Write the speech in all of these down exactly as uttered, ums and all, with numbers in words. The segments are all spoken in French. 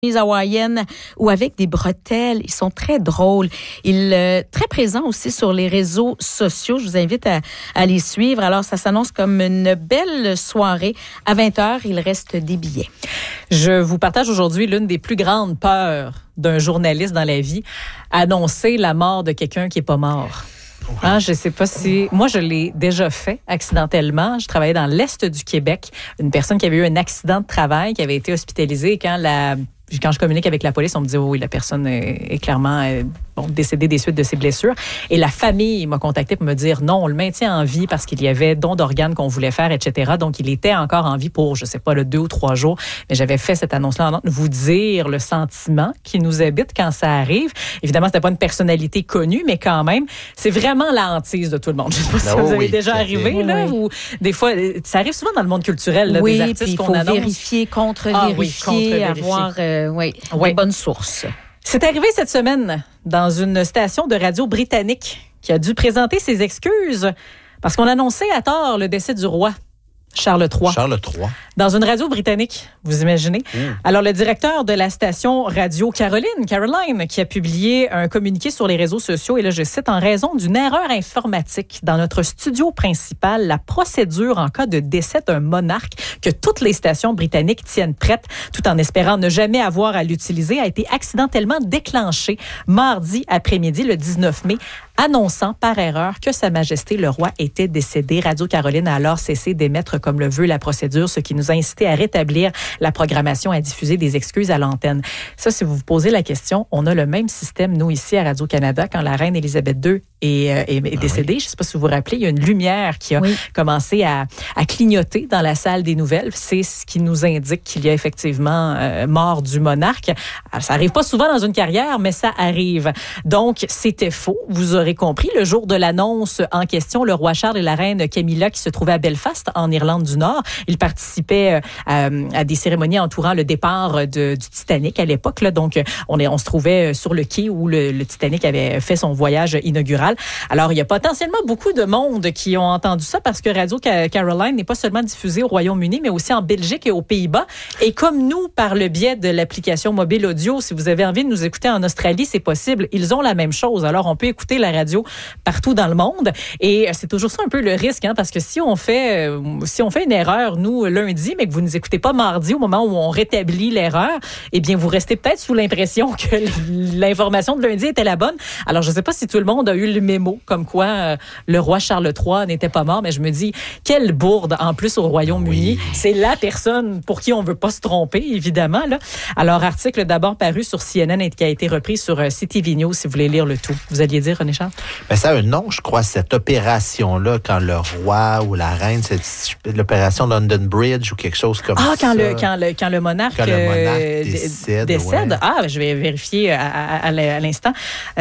hawaïennes ou avec des bretelles. Ils sont très drôles. Ils euh, très présents aussi sur les réseaux sociaux. Je vous invite à, à les suivre. Alors, ça s'annonce comme une belle soirée. À vingt heures, il reste des billets. Je vous partage aujourd'hui l'une des plus grandes peurs d'un journaliste dans la vie, annoncer la mort de quelqu'un qui est pas mort. Hein, je sais pas si... Moi, je l'ai déjà fait accidentellement. Je travaillais dans l'Est du Québec. Une personne qui avait eu un accident de travail, qui avait été hospitalisée quand la... Quand je communique avec la police, on me dit oh, oui, la personne est, est clairement euh, bon, décédée des suites de ses blessures. Et la famille m'a contacté pour me dire non, on le maintient en vie parce qu'il y avait don d'organes qu'on voulait faire, et cetera. Donc, il était encore en vie pour, je sais pas, le deux ou trois jours. Mais j'avais fait cette annonce-là en vous dire le sentiment qui nous habite quand ça arrive. Évidemment, c'était pas une personnalité connue, mais quand même, c'est vraiment la hantise de tout le monde. Je sais pas si oh, vous avez oui, déjà arrivé, oui. là, ou des fois, ça arrive souvent dans le monde culturel, là, oui, des artistes qu'on annonce. Oui, il faut vérifier, contre-vérifier, ah, oui, contre-vérifier. avoir euh, oui, oui. des bonnes sources. C'est arrivé cette semaine dans une station de radio britannique qui a dû présenter ses excuses parce qu'on annonçait à tort le décès du roi. Charles trois. Charles trois. Dans une radio britannique, vous imaginez. Mmh. Alors, le directeur de la station radio Caroline, Caroline, qui a publié un communiqué sur les réseaux sociaux, et là, je cite, « En raison d'une erreur informatique dans notre studio principal, la procédure en cas de décès d'un monarque que toutes les stations britanniques tiennent prête, tout en espérant ne jamais avoir à l'utiliser, a été accidentellement déclenchée mardi après-midi, le dix-neuf mai, annonçant par erreur que Sa Majesté le Roi était décédé. Radio Caroline a alors cessé d'émettre comme le veut la procédure, ce qui nous a incité à rétablir la programmation, à diffuser des excuses à l'antenne. » Ça, si vous vous posez la question, on a le même système, nous, ici à Radio-Canada, quand la reine Élisabeth deux est, euh, est, est décédée. Ah oui. Je ne sais pas si vous vous rappelez, il y a une lumière qui a oui. commencé à, à clignoter dans la salle des nouvelles. C'est ce qui nous indique qu'il y a effectivement euh, mort du monarque. Alors, ça n'arrive pas souvent dans une carrière, mais ça arrive. Donc, c'était faux. Vous aurez compris. Le jour de l'annonce en question, le roi Charles et la reine Camilla, qui se trouvaient à Belfast, en Irlande du Nord, ils participaient à, à des cérémonies entourant le départ de, du Titanic à l'époque. Là. Donc, on, est, on se trouvait sur le quai où le, le Titanic avait fait son voyage inaugural. Alors, il y a potentiellement beaucoup de monde qui ont entendu ça parce que Radio Caroline n'est pas seulement diffusée au Royaume-Uni, mais aussi en Belgique et aux Pays-Bas. Et comme nous, par le biais de l'application mobile audio, si vous avez envie de nous écouter en Australie, c'est possible. Ils ont la même chose. Alors, on peut écouter la radio partout dans le monde. Et c'est toujours ça un peu le risque, hein, parce que si on fait, euh, si on fait une erreur, nous, lundi, mais que vous ne nous écoutez pas mardi, au moment où on rétablit l'erreur, eh bien, vous restez peut-être sous l'impression que l'information de lundi était la bonne. Alors, je ne sais pas si tout le monde a eu le mémo, comme quoi euh, le roi Charles trois n'était pas mort, mais je me dis, quelle bourde, en plus, au Royaume-Uni. Oui. C'est la personne pour qui on ne veut pas se tromper, évidemment. Là. Alors, article d'abord paru sur C N N et qui a été repris sur euh, C T V News, si vous voulez lire le tout. Vous alliez dire, René Charles? Ben, ça a un nom, je crois, cette opération-là, quand le roi ou la reine, c'est l'opération London Bridge ou quelque chose comme ah, ça. Ah, quand, quand, le, quand le monarque, quand le monarque euh, décède. décède. Ouais. Ah, je vais vérifier à, à, à l'instant.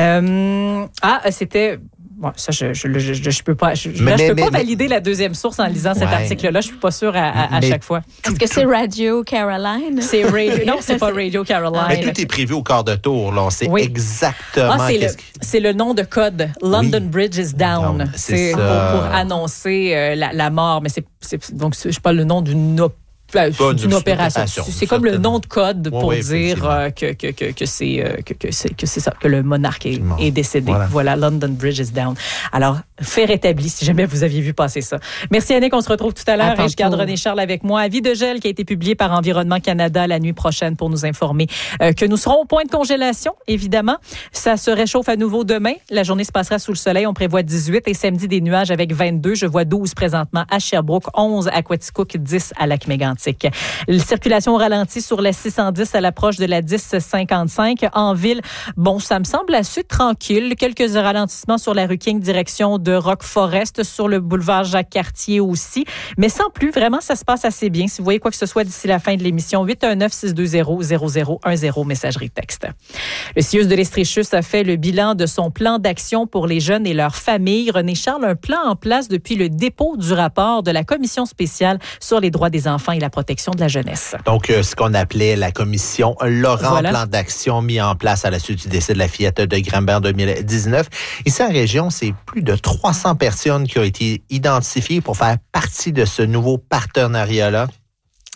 Euh, ah, c'était... Bon, ça, je je, je, je, je peux pas, je, mais, là, je peux mais, pas mais, valider la deuxième source en lisant cet ouais. article-là. Je suis pas sûre à, à, à chaque fois. Est-ce que c'est Radio Caroline? C'est Radio, non, c'est pas Radio Caroline. Mais tout est prévu au quart de tour, là. On sait oui. exactement. Ah, c'est, le, que... c'est le nom de code. London oui. Bridge is down. down. C'est, c'est pour, pour annoncer euh, la, la mort, mais c'est, c'est donc je sais pas le nom d'une op- Pas d'une opération. C'est, c'est comme le nom de code pour oui, dire euh, que, que, que, que, c'est, euh, que, que, c'est, que c'est ça, que le monarque est, est décédé. Voilà. voilà, London Bridge is down. Alors, fait rétabli, si jamais vous aviez vu passer ça. Merci Annick, on se retrouve tout à l'heure. À et je garde René Charles avec moi. Avis de gel qui a été publié par Environnement Canada la nuit prochaine pour nous informer euh, que nous serons au point de congélation, évidemment. Ça se réchauffe à nouveau demain. La journée se passera sous le soleil. On prévoit dix-huit et samedi des nuages avec vingt-deux. Je vois douze présentement à Sherbrooke, onze à Quaticook, dix à Lac-Mégantic. La circulation ralentit sur la six cent dix à l'approche de la dix cinquante-cinq. En ville, bon, ça me semble assez tranquille. Quelques ralentissements sur la rue King, direction de Rock Forest, sur le boulevard Jacques-Cartier aussi. Mais sans plus, vraiment, ça se passe assez bien. Si vous voyez quoi que ce soit d'ici la fin de l'émission, huit un neuf, six deux zéro, zéro zéro un zéro, messagerie texte. Le C I U S de l'Estréchus a fait le bilan de son plan d'action pour les jeunes et leurs familles. René Charles, un plan en place depuis le dépôt du rapport de la Commission spéciale sur les droits des enfants et la protection de la jeunesse. Donc, euh, ce qu'on appelait la commission Laurent, voilà. plan d'action mis en place à la suite du décès de la fillette de Granbert en deux mille dix-neuf. Ici, en région, c'est plus de trois cents personnes qui ont été identifiées pour faire partie de ce nouveau partenariat-là.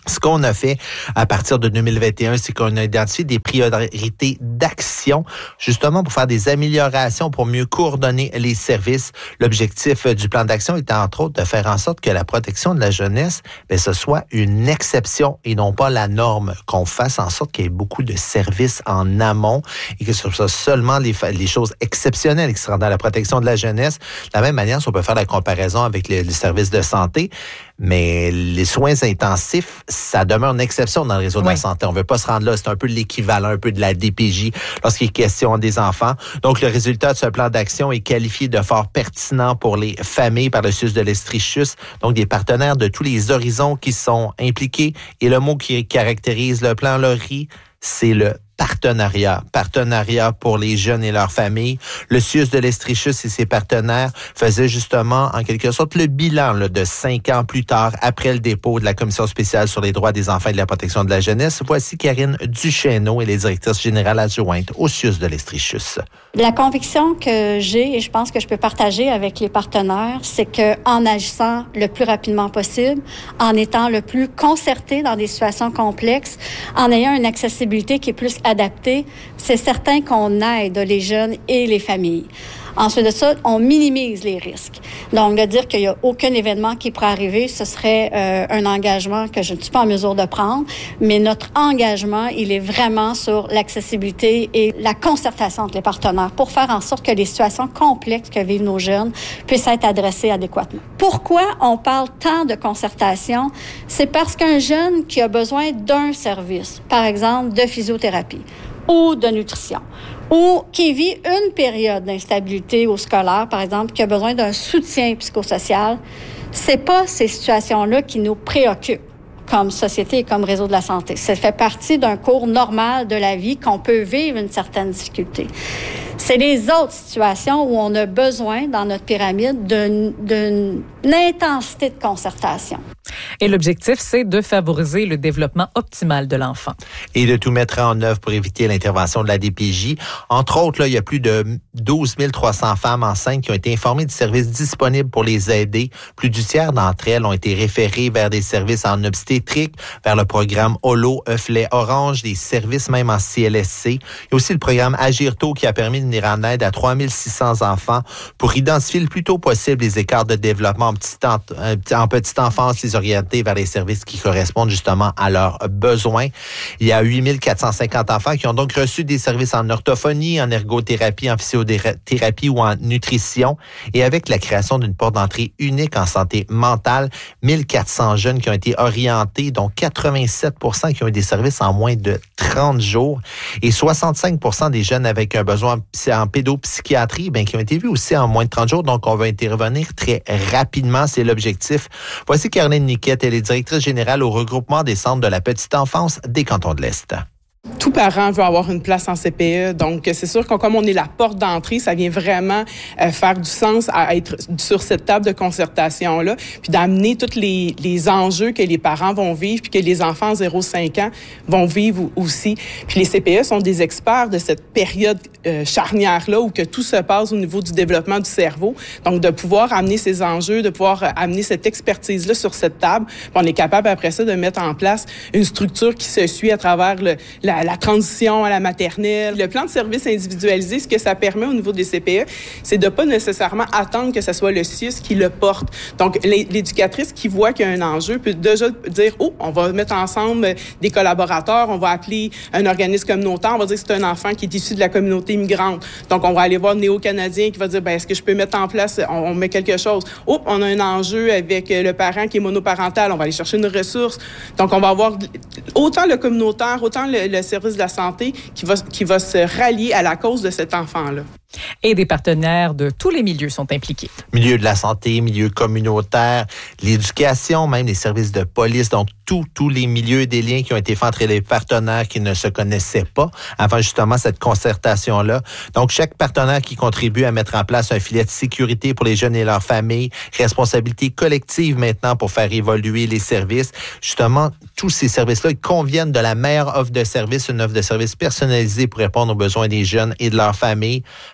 Ce qu'on a fait à partir de deux mille vingt et un, c'est qu'on a identifié des priorités d'action, justement pour faire des améliorations, pour mieux coordonner les services. L'objectif du plan d'action est entre autres de faire en sorte que la protection de la jeunesse, bien, ce soit une exception et non pas la norme, qu'on fasse en sorte qu'il y ait beaucoup de services en amont et que ce soit seulement les, les choses exceptionnelles qui seront dans la protection de la jeunesse. De la même manière, si on peut faire la comparaison avec les, les services de santé, mais les soins intensifs, ça demeure une exception dans le réseau de oui. la santé. On ne veut pas se rendre là. C'est un peu l'équivalent un peu de la D P J lorsqu'il est question des enfants. Donc, le résultat de ce plan d'action est qualifié de fort pertinent pour les familles par le C I U S de l'Estrichus. Donc, des partenaires de tous les horizons qui sont impliqués. Et le mot qui caractérise le plan Laurie, c'est le partenariat. Partenariat pour les jeunes et leurs familles. Le C I U S de l'Estrichus et ses partenaires faisaient justement, en quelque sorte, le bilan là, de cinq ans plus tard, après le dépôt de la Commission spéciale sur les droits des enfants et de la protection de la jeunesse. Voici Karine Duchesneau, elle est directrice générale adjointe au C I U S de l'Estrichus. La conviction que j'ai, et je pense que je peux partager avec les partenaires, c'est qu'en agissant le plus rapidement possible, en étant le plus concerté dans des situations complexes, en ayant une accessibilité qui est plus adaptée, c'est certain qu'on aide les jeunes et les familles. Ensuite de ça, on minimise les risques. Donc, de dire qu'il n'y a aucun événement qui pourrait arriver, ce serait euh, un engagement que je ne suis pas en mesure de prendre, mais notre engagement, il est vraiment sur l'accessibilité et la concertation entre les partenaires pour faire en sorte que les situations complexes que vivent nos jeunes puissent être adressées adéquatement. Pourquoi on parle tant de concertation? C'est parce qu'un jeune qui a besoin d'un service, par exemple de physiothérapie ou de nutrition, ou qui vit une période d'instabilité au scolaire, par exemple, qui a besoin d'un soutien psychosocial, c'est pas ces situations-là qui nous préoccupent comme société et comme réseau de la santé. Ça fait partie d'un cours normal de la vie qu'on peut vivre une certaine difficulté. C'est les autres situations où on a besoin, dans notre pyramide, d'une, d'une intensité de concertation. Et l'objectif, c'est de favoriser le développement optimal de l'enfant. Et de tout mettre en œuvre pour éviter l'intervention de la D P J. Entre autres, là, il y a plus de douze mille trois cents femmes enceintes qui ont été informées du service disponible pour les aider. Plus du tiers d'entre elles ont été référées vers des services en obstétrique, vers le programme Holo, œuf-lait orange, des services même en C L S C. Il y a aussi le programme Agir tôt qui a permis de venir en aide à trois mille six cents enfants pour identifier le plus tôt possible les écarts de développement en petite, en, en petite enfance, les orienter vers les services qui correspondent justement à leurs besoins. Il y a huit mille quatre cent cinquante enfants qui ont donc reçu des services en orthophonie, en ergothérapie, en physiothérapie ou en nutrition. Et avec la création d'une porte d'entrée unique en santé mentale, mille quatre cents jeunes qui ont été orientés, dont quatre-vingt-sept pour cent qui ont eu des services en moins de trente jours. Et soixante-cinq pour cent des jeunes avec un besoin en pédopsychiatrie, bien, qui ont été vus aussi en moins de trente jours. Donc, on va intervenir très rapidement. C'est l'objectif. Voici Caroline Niquette. Elle est directrice générale au regroupement des centres de la petite enfance des cantons de l'Est. Tout parent veut avoir une place en C P E, donc c'est sûr que comme on est la porte d'entrée, ça vient vraiment euh, faire du sens à être sur cette table de concertation-là, puis d'amener tous les, les enjeux que les parents vont vivre, puis que les enfants zéro à cinq ans vont vivre aussi. Puis les C P E sont des experts de cette période euh, charnière-là où que tout se passe au niveau du développement du cerveau. Donc de pouvoir amener ces enjeux, de pouvoir euh, amener cette expertise-là sur cette table, puis on est capable après ça de mettre en place une structure qui se suit à travers le, la La, la transition à la maternelle. Le plan de service individualisé, ce que ça permet au niveau des C P E, c'est de pas nécessairement attendre que ce soit le C I U S qui le porte. Donc, l'éducatrice qui voit qu'il y a un enjeu peut déjà dire, oh, on va mettre ensemble des collaborateurs, on va appeler un organisme communautaire, on va dire que c'est un enfant qui est issu de la communauté immigrante. Donc, on va aller voir le Néo-Canadien qui va dire, ben, est-ce que je peux mettre en place, on, on met quelque chose. Oh, on a un enjeu avec le parent qui est monoparental, on va aller chercher une ressource. Donc, on va avoir autant le communautaire, autant le, le service de la santé qui va, qui va se rallier à la cause de cet enfant-là. Et des partenaires de tous les milieux sont impliqués. Milieu de la santé, milieu communautaire, l'éducation, même les services de police, donc tous tous les milieux, des liens qui ont été faits entre les partenaires qui ne se connaissaient pas avant justement cette concertation-là. Donc, chaque partenaire qui contribue à mettre en place un filet de sécurité pour les jeunes et leurs familles, responsabilité collective maintenant pour faire évoluer les services. Justement, tous ces services-là, ils conviennent de la meilleure offre de service, une offre de service personnalisée pour répondre aux besoins des jeunes et de leurs familles.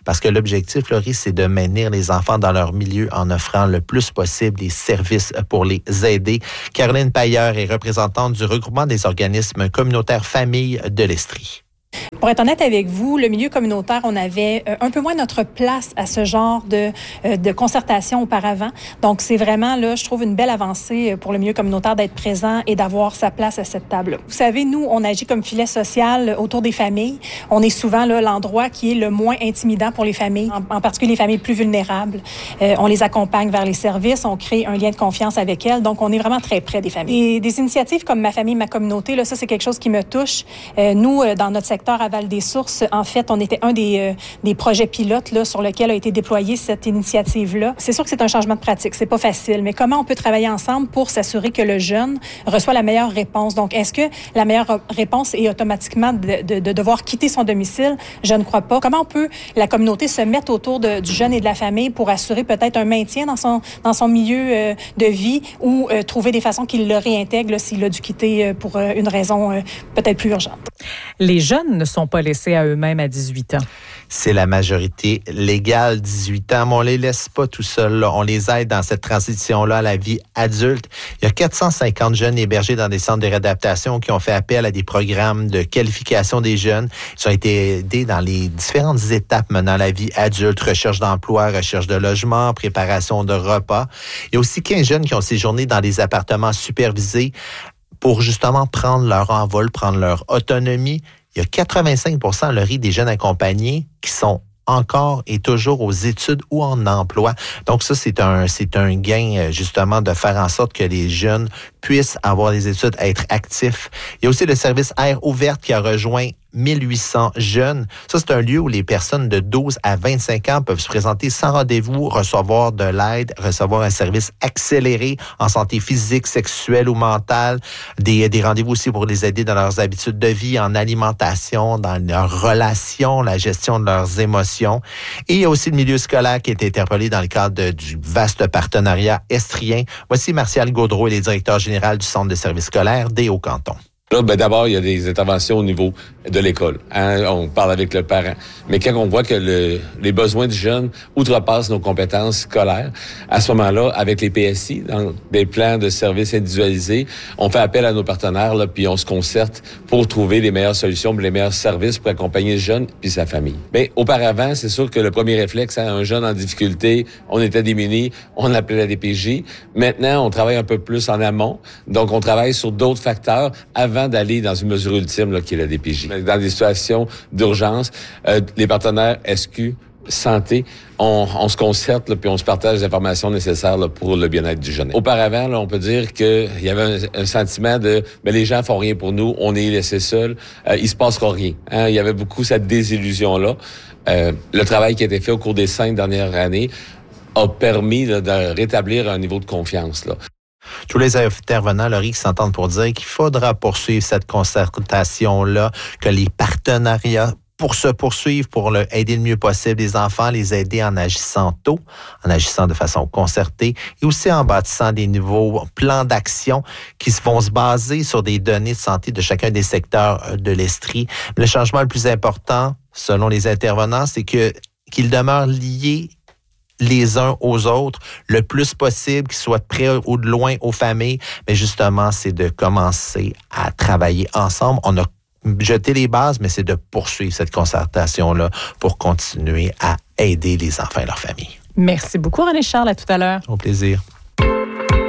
parce que l'objectif, Laurie, c'est de maintenir les enfants dans leur milieu en offrant le plus possible des services pour les aider. Caroline Pailleur est représentante du regroupement des organismes communautaires Famille de l'Estrie. Pour être honnête avec vous, le milieu communautaire, on avait un peu moins notre place à ce genre de, de concertation auparavant. Donc, c'est vraiment, là, je trouve, une belle avancée pour le milieu communautaire d'être présent et d'avoir sa place à cette table-là. Vous savez, nous, on agit comme filet social autour des familles. On est souvent là, l'endroit qui est le moins intimidant pour les familles, en, en particulier les familles plus vulnérables. Euh, on les accompagne vers les services, on crée un lien de confiance avec elles. Donc, on est vraiment très près des familles. Et des initiatives comme Ma famille, ma communauté, là, ça, c'est quelque chose qui me touche. Euh, nous, dans notre secteur à Val-des-Sources, en fait, on était un des, euh, des projets pilotes là, sur lequel a été déployée cette initiative-là. C'est sûr que c'est un changement de pratique, c'est pas facile, mais comment on peut travailler ensemble pour s'assurer que le jeune reçoit la meilleure réponse? Donc, est-ce que la meilleure réponse est automatiquement de, de, de devoir quitter son domicile? Je ne crois pas. Comment on peut, la communauté, se mettre autour de, du jeune et de la famille pour assurer peut-être un maintien dans son, dans son milieu euh, de vie ou euh, trouver des façons qu'il le réintègre là, s'il a dû quitter euh, pour euh, une raison euh, peut-être plus urgente? Les jeunes ne sont pas laissés à eux-mêmes à dix-huit ans. C'est la majorité légale, dix-huit ans, mais on les laisse pas tout seuls. Là. On les aide dans cette transition-là à la vie adulte. Il y a quatre cent cinquante jeunes hébergés dans des centres de réadaptation qui ont fait appel à des programmes de qualification des jeunes. Ils ont été aidés dans les différentes étapes menant à la vie adulte, recherche d'emploi, recherche de logement, préparation de repas. Il y a aussi quinze jeunes qui ont séjourné dans des appartements supervisés pour justement prendre leur envol, prendre leur autonomie. Il y a quatre-vingt-cinq pour cent Laurie, des jeunes accompagnés qui sont encore et toujours aux études ou en emploi. Donc ça, c'est un, c'est un gain justement de faire en sorte que les jeunes puissent avoir des études, être actifs. Il y a aussi le service Air ouverte qui a rejoint mille huit cents jeunes. Ça, c'est un lieu où les personnes de douze à vingt-cinq ans peuvent se présenter sans rendez-vous, recevoir de l'aide, recevoir un service accéléré en santé physique, sexuelle ou mentale, des, des rendez-vous aussi pour les aider dans leurs habitudes de vie, en alimentation, dans leurs relations, la gestion de leurs émotions. Et il y a aussi le milieu scolaire qui est interpellé dans le cadre de, du vaste partenariat estrien. Voici Martial Gaudreau, il est directeur général du Centre de services scolaires des Hauts-Cantons. Là, ben d'abord, il y a des interventions au niveau de l'école. Hein? On parle avec le parent. Mais quand on voit que le, les besoins du jeune outrepassent nos compétences scolaires, à ce moment-là, avec les P S I, dans des plans de services individualisés, on fait appel à nos partenaires, là, puis on se concerte pour trouver les meilleures solutions, les meilleurs services pour accompagner le jeune puis sa famille. Bien, auparavant, c'est sûr que le premier réflexe, hein, un jeune en difficulté, on était démunis, on appelait la D P J. Maintenant, on travaille un peu plus en amont. Donc, on travaille sur d'autres facteurs avant d'aller dans une mesure ultime là, qui est la D P J. Dans des situations d'urgence, euh, les partenaires S Q, santé, on, on se concerte là, puis on se partage les informations nécessaires là, pour le bien-être du jeune. Auparavant, là, on peut dire qu'il y avait un, un sentiment de ben, les gens font rien pour nous, on est laissés seuls, euh, il se passera rien. Hein? Il y avait beaucoup cette désillusion-là. Euh, le travail qui a été fait au cours des cinq dernières années a permis là, de rétablir un niveau de confiance, là. Tous les intervenants, Laurie, qui s'entendent pour dire qu'il faudra poursuivre cette concertation-là, que les partenariats pour se poursuivre, pour le, aider le mieux possible les enfants, les aider en agissant tôt, en agissant de façon concertée et aussi en bâtissant des nouveaux plans d'action qui vont se baser sur des données de santé de chacun des secteurs de l'Estrie. Le changement le plus important, selon les intervenants, c'est que qu'ils demeurent liés les uns aux autres le plus possible, qu'ils soient près ou de loin aux familles. Mais justement, c'est de commencer à travailler ensemble. On a jeté les bases, mais c'est de poursuivre cette concertation-là pour continuer à aider les enfants et leurs familles. Merci beaucoup, René Charles. À tout à l'heure. Au plaisir.